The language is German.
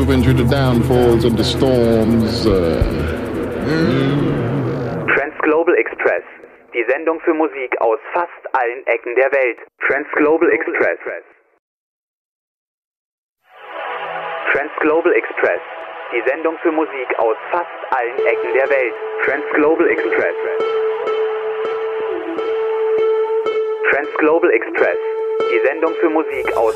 moving through the downfalls and the storms. Transglobal Express, die Sendung für Musik aus fast allen Ecken der Welt. Transglobal Express. Transglobal Express, die Sendung für Musik aus fast allen Ecken der Welt. Transglobal Express. Transglobal Express, die Sendung für Musik aus